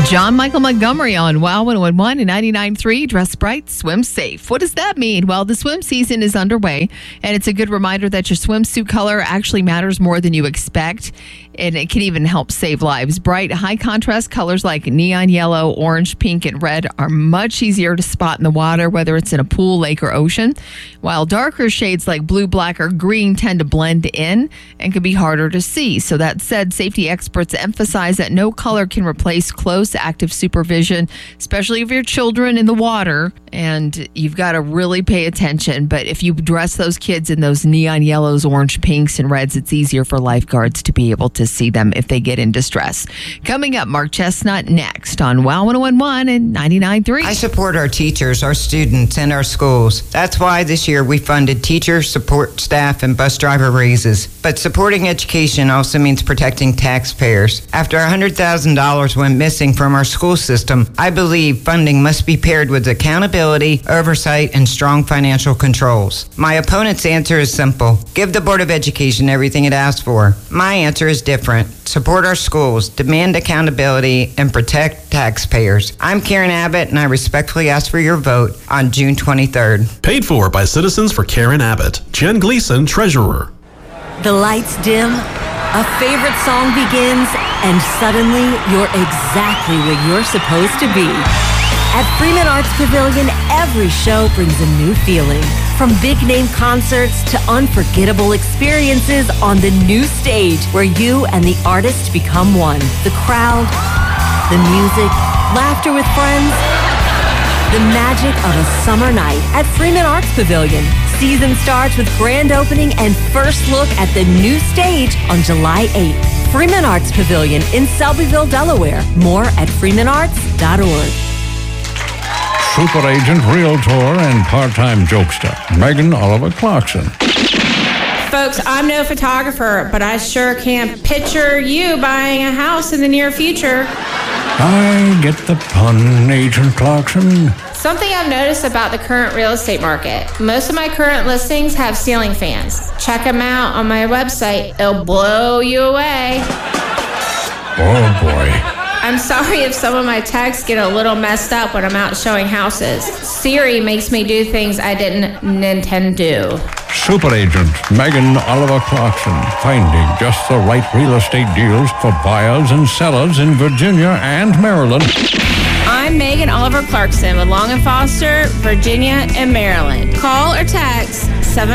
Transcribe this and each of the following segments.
John Michael Montgomery on WOW 101 and 99.3. Dress bright, swim safe. What does that mean? Well, the swim season is underway, and it's a good reminder that your swimsuit color actually matters more than you expect, and it can even help save lives. Bright, high-contrast colors like neon yellow, orange, pink, and red are much easier to spot in the water, whether it's in a pool, lake, or ocean, while darker shades like blue, black, or green tend to blend in and can be harder to see. So that said, safety experts emphasize that no color can replace close active supervision, especially if your children in the water, and you've got to really pay attention. But if you dress those kids in those neon yellows, orange, pinks, and reds, it's easier for lifeguards to be able to see them if they get in distress. Coming up, Mark Chestnut next on WOW 101 and 99.3. I support our teachers, our students, and our schools. That's why this year we funded teacher, support staff, and bus driver raises. But supporting education also means protecting taxpayers. After $100,000 went missing from our school system, I believe funding must be paired with accountability, oversight, and strong financial controls. My opponent's answer is simple. Give the Board of Education everything it asks for. My answer is different. Support our schools, demand accountability, and protect taxpayers. I'm Karen Abbott, and I respectfully ask for your vote on June 23rd. Paid for by Citizens for Karen Abbott. Jen Gleason, Treasurer. The lights dim, a favorite song begins, and suddenly you're exactly where you're supposed to be. At Freeman Arts Pavilion, every show brings a new feeling. From big-name concerts to unforgettable experiences on the new stage where you and the artist become one. The crowd, the music, laughter with friends, the magic of a summer night at Freeman Arts Pavilion. Season starts with grand opening and first look at the new stage on July 8th. Freeman Arts Pavilion in Selbyville, Delaware. More at freemanarts.org. Super agent, realtor, and part-time jokester, Megan Oliver Clarkson. Folks, I'm no photographer, but I sure can picture you buying a house in the near future. I get the pun, Agent Clarkson. Something I've noticed about the current real estate market. Most of my current listings have ceiling fans. Check them out on my website. It'll blow you away. Oh, boy. I'm sorry if some of my texts get a little messed up when I'm out showing houses. Siri makes me do things I didn't intend to do. Super agent Megan Oliver Clarkson, finding just the right real estate deals for buyers and sellers in Virginia and Maryland. I'm Megan Oliver Clarkson with Long & Foster, Virginia and Maryland. Call or text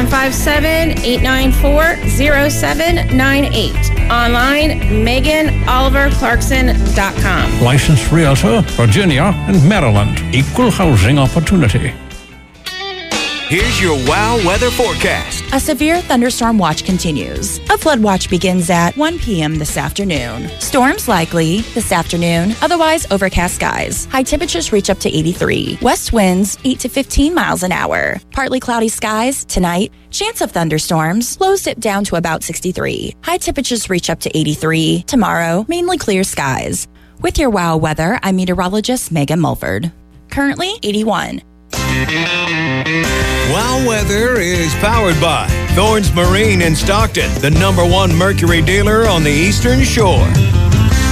757-894-0798. Online, MeganOliverClarkson.com. Licensed realtor, Virginia and Maryland. Equal housing opportunity. Here's your WOW weather forecast. A severe thunderstorm watch continues. A flood watch begins at 1 p.m. this afternoon. Storms likely this afternoon, otherwise overcast skies. High temperatures reach up to 83. West winds 8 to 15 miles an hour. Partly cloudy skies tonight. Chance of thunderstorms. Lows dip down to about 63. High temperatures reach up to 83. Tomorrow, mainly clear skies. With your WOW weather, I'm meteorologist Megan Mulford. Currently 81. WOW weather is powered by Thorns Marine in Stockton, the #1 Mercury dealer on the Eastern Shore.